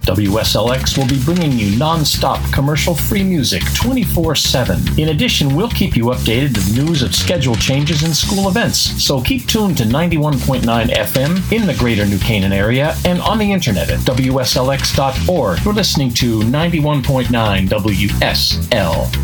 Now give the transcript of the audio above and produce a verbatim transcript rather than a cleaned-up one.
W S L X will be bringing you non-stop commercial-free music twenty-four seven. In addition, we'll keep you updated with news of schedule changes and school events, so keep tuned to ninety-one point nine F M in the greater New Canaan area and on the internet at W S L X dot org. You're listening to ninety-one point nine W S L